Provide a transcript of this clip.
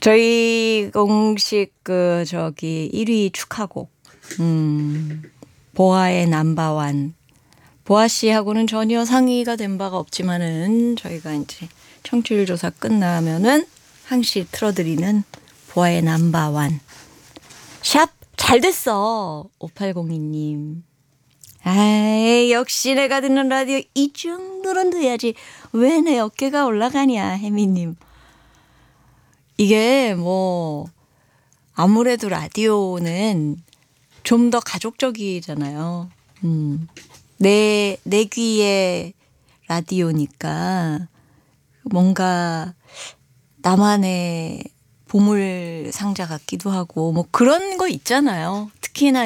저희 공식 1위 축하곡 보아의 넘버원. 보아 씨하고는 전혀 상의가 된 바가 없지만은 저희가 이제 청취율 조사 끝나면은 항시 틀어드리는 보아의 넘버원. 샵 잘 됐어 5802님. 아이 역시 내가 듣는 라디오 이 정도는 돼야지 왜 내 어깨가 올라가냐 혜미님. 이게 아무래도 라디오는 좀 더 가족적이잖아요. 내 귀에 라디오니까 뭔가 나만의 보물 상자 같기도 하고 그런 거 있잖아요. 특히나